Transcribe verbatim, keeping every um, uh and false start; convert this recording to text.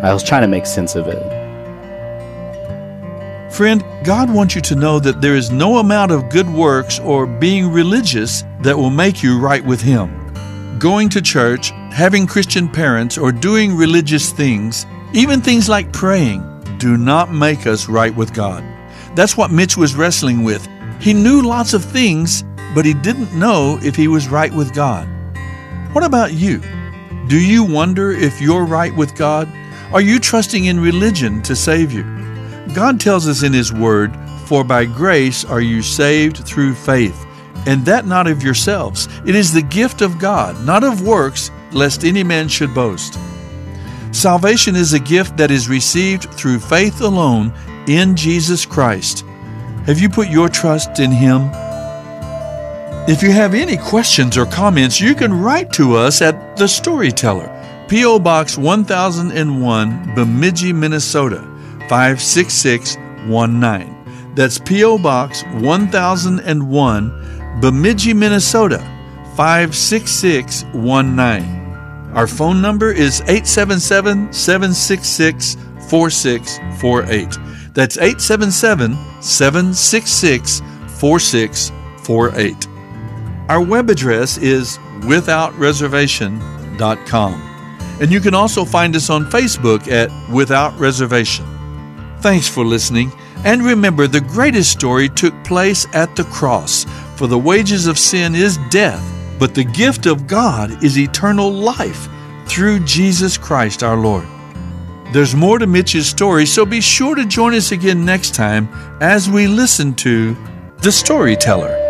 I was trying to make sense of it. Friend, God wants you to know that there is no amount of good works or being religious that will make you right with Him. Going to church, having Christian parents, or doing religious things, even things like praying, do not make us right with God. That's what Mitch was wrestling with. He knew lots of things, but he didn't know if he was right with God. What about you? Do you wonder if you're right with God? Are you trusting in religion to save you? God tells us in His Word, "For by grace are you saved through faith, and that not of yourselves. It is the gift of God, not of works, lest any man should boast." Salvation is a gift that is received through faith alone in Jesus Christ. Have you put your trust in Him? If you have any questions or comments, you can write to us at The Storyteller, P O Box one thousand one, Bemidji, Minnesota, five six six one nine. That's P O Box one thousand one, Bemidji, Minnesota, five six six one nine. Our phone number is eight seven seven, seven six six, four six four eight. That's eight seven seven, seven six six, four six four eight. Our web address is without reservation dot com. And you can also find us on Facebook at Without Reservation. Thanks for listening. And remember, the greatest story took place at the cross. For the wages of sin is death, but the gift of God is eternal life through Jesus Christ our Lord. There's more to Mitch's story, so be sure to join us again next time as we listen to The Storyteller.